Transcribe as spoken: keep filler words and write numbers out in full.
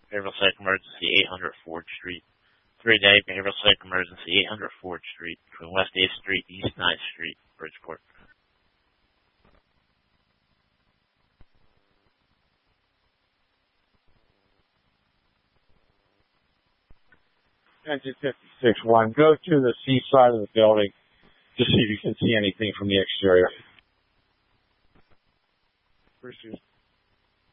behavioral psych emergency, eight hundred Ford Street. Three-day behavioral psych emergency, eight hundred Ford Street, between West eighth Street, East ninth Street, Bridgeport. Engine fifty-six one, go to the C side of the building to see if you can see anything from the exterior. First